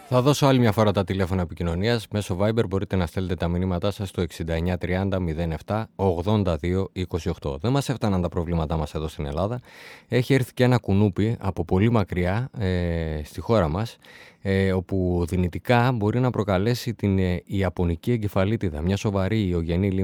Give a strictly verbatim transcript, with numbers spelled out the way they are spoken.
Θα δώσω άλλη μια φορά τα τηλέφωνα επικοινωνίας. Μέσω Viber μπορείτε να στέλνετε τα μηνύματά σας στο εξήντα εννιά τριάντα μηδέν επτά ογδόντα δύο είκοσι οκτώ. Δεν μας έφταναν τα προβλήματά μας εδώ στην Ελλάδα. Έχει έρθει και ένα κουνούπι από πολύ μακριά ε, στη χώρα μας, ε, όπου δυνητικά μπορεί να προκαλέσει την ε, ιαπωνική εγκεφαλίτιδα, μια σοβαρή ιογενή